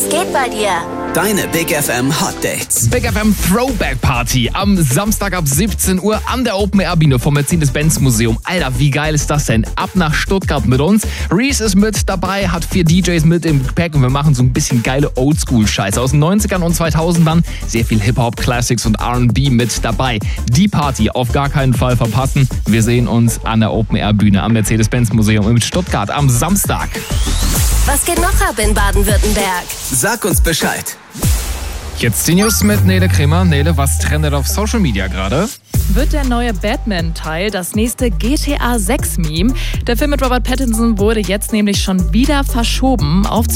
geht bei dir? Deine Big FM Hot Dates. Big FM Throwback Party am Samstag ab 17 Uhr an der Open-Air-Bühne vom Mercedes-Benz-Museum. Alter, wie geil ist das denn? Ab nach Stuttgart mit uns. Reese ist mit dabei, hat 4 DJs mit im Gepäck und wir machen so ein bisschen geile Oldschool-Scheiße. Aus den 90ern und 2000ern sehr viel Hip-Hop, Classics und R&B mit dabei. Die Party auf gar keinen Fall verpassen. Wir sehen uns an der Open-Air-Bühne am Mercedes-Benz-Museum in Stuttgart am Samstag. Was geht noch ab in Baden-Württemberg? Sag uns Bescheid. Jetzt die News mit Nele Kremer. Nele, was trendet auf Social Media gerade? Wird der neue Batman-Teil das nächste GTA 6-Meme? Der Film mit Robert Pattinson wurde jetzt nämlich schon wieder verschoben auf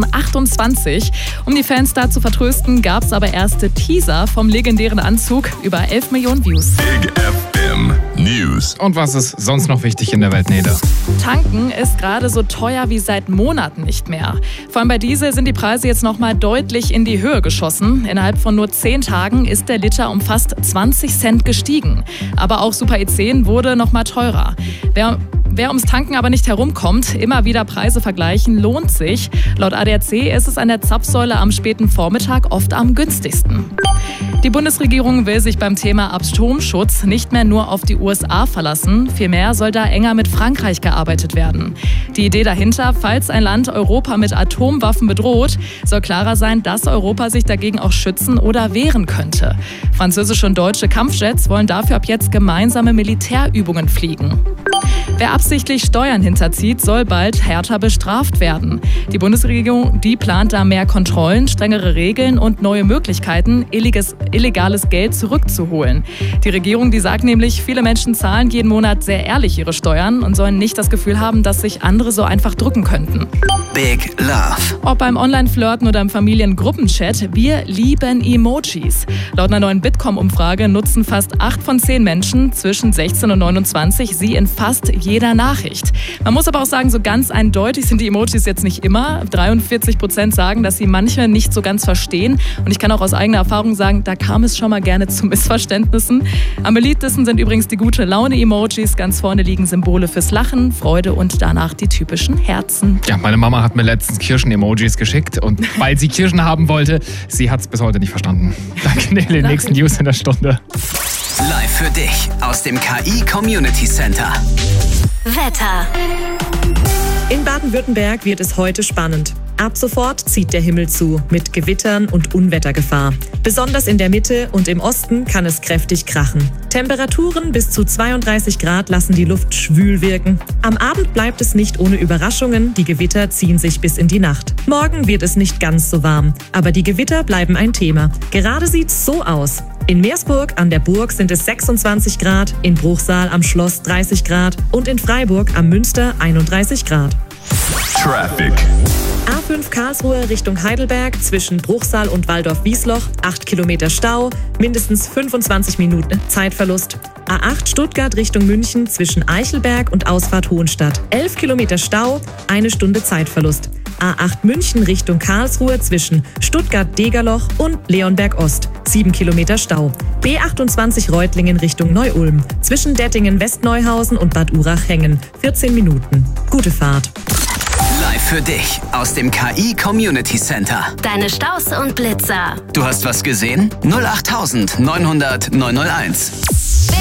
2028. Um die Fans da zu vertrösten, gab es aber erste Teaser vom legendären Anzug, über 11 Millionen Views. Big FM News. Und was ist sonst noch wichtig in der Welt, Nele? Tanken ist gerade so teuer wie seit Monaten nicht mehr. Vor allem bei Diesel sind die Preise jetzt nochmal deutlich in die Höhe geschossen. Innerhalb von nur 10 Tagen ist der Liter um fast 20 Cent gestiegen. Aber auch Super E10 wurde nochmal teurer. Wer ums Tanken aber nicht herumkommt, immer wieder Preise vergleichen, lohnt sich. Laut ADAC ist es an der Zapfsäule am späten Vormittag oft am günstigsten. Die Bundesregierung will sich beim Thema Atomschutz nicht mehr nur auf die USA verlassen. Vielmehr soll da enger mit Frankreich gearbeitet werden. Die Idee dahinter, falls ein Land Europa mit Atomwaffen bedroht, soll klarer sein, dass Europa sich dagegen auch schützen oder wehren könnte. Französische und deutsche Kampfjets wollen dafür ab jetzt gemeinsame Militärübungen fliegen. Wer absichtlich Steuern hinterzieht, soll bald härter bestraft werden. Die Bundesregierung, die plant da mehr Kontrollen, strengere Regeln und neue Möglichkeiten, illegales Geld zurückzuholen. Die Regierung, die sagt nämlich, viele Menschen zahlen jeden Monat sehr ehrlich ihre Steuern und sollen nicht das Gefühl haben, dass sich andere so einfach drücken könnten. Big Love. Ob beim Online-Flirten oder im Familiengruppenchat, wir lieben Emojis. Laut einer neuen Bitkom-Umfrage nutzen fast 8 von 10 Menschen zwischen 16 und 29 sie in fast jeder Nachricht. Man muss aber auch sagen, so ganz eindeutig sind die Emojis jetzt nicht immer. 43% sagen, dass sie manche nicht so ganz verstehen. Und ich kann auch aus eigener Erfahrung sagen, da kam es schon mal gerne zu Missverständnissen. Am beliebtesten sind übrigens die gute Laune-Emojis. Ganz vorne liegen Symbole fürs Lachen, Freude und danach die typischen Herzen. Ja, meine Mama hat mir letztens Kirschen-Emojis geschickt und weil sie Kirschen haben wollte, sie hat es bis heute nicht verstanden. Danke, Nele. Nächsten News in der Stunde. Live für dich aus dem KI Community Center. Wetter. In Baden-Württemberg wird es heute spannend. Ab sofort zieht der Himmel zu, mit Gewittern und Unwettergefahr. Besonders in der Mitte und im Osten kann es kräftig krachen. Temperaturen bis zu 32 Grad lassen die Luft schwül wirken. Am Abend bleibt es nicht ohne Überraschungen, die Gewitter ziehen sich bis in die Nacht. Morgen wird es nicht ganz so warm, aber die Gewitter bleiben ein Thema. Gerade sieht's so aus. In Meersburg an der Burg sind es 26 Grad, in Bruchsal am Schloss 30 Grad und in Freiburg am Münster 31 Grad. Traffic. A5 Karlsruhe Richtung Heidelberg zwischen Bruchsal und Waldorf-Wiesloch, 8 Kilometer Stau, mindestens 25 Minuten Zeitverlust. A8 Stuttgart Richtung München zwischen Eichelberg und Ausfahrt Hohenstadt, 11 Kilometer Stau, 1 Stunde Zeitverlust. A8 München Richtung Karlsruhe zwischen Stuttgart-Degerloch und Leonberg-Ost, 7 Kilometer Stau. B28 Reutlingen Richtung Neu-Ulm zwischen Dettingen-Westneuhausen und Bad Urach-Hengen, 14 Minuten. Gute Fahrt. Live für dich aus dem KI Community Center. Deine Staus und Blitzer. Du hast was gesehen? 08900 901.